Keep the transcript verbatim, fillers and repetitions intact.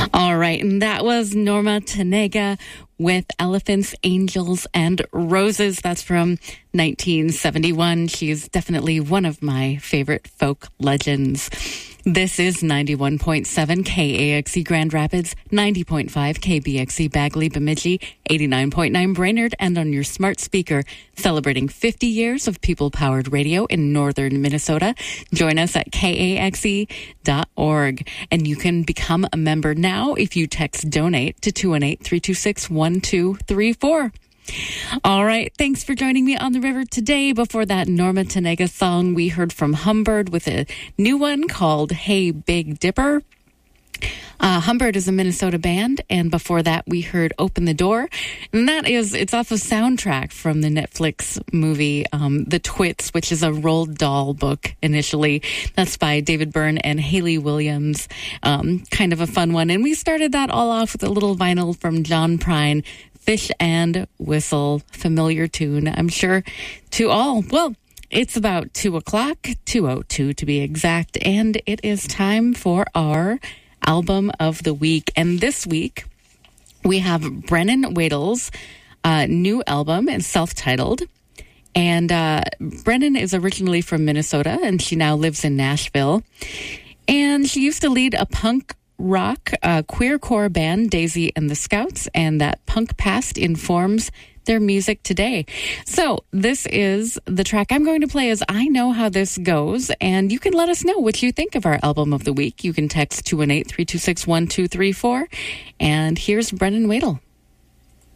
All right, and that was Norma Tanega with Elephants, Angels, and Roses. That's from nineteen seventy-one. She's definitely one of my favorite folk legends. This is ninety-one point seven K A X E Grand Rapids, ninety point five K B X E Bagley Bemidji, eighty-nine point nine Brainerd, and on your smart speaker, celebrating fifty years of people-powered radio in northern Minnesota. Join us at K A X E dot org. And you can become a member now if you text DONATE to two one eight, three two six, one two three four. All right. Thanks for joining me on the river today. Before that Norma Tanega song, we heard from Humbird with a new one called Hey Big Dipper. Uh, Humbird is a Minnesota band, and before that we heard Open the Door, and that is, it's off a soundtrack from the Netflix movie um, The Twits, which is a Roald Dahl book initially. That's by David Byrne and Haley Williams. Um, kind of a fun one. And we started that all off with a little vinyl from John Prine, Fish and Whistle, familiar tune, I'm sure, to all. Well, it's about two o'clock, two oh two to be exact, and it is time for our album of the week. And this week, we have Brennan Wadle's uh, new album, and self-titled. And uh, Brennan is originally from Minnesota, and she now lives in Nashville. And she used to lead a punk rock uh, queercore band, Daisy and the Scouts, and that punk past informs their music today. So this is the track I'm going to play as I Know How This Goes, and you can let us know what you think of our album of the week. You can text two one eight, three two six, one two three four, and here's Brennan Wadle.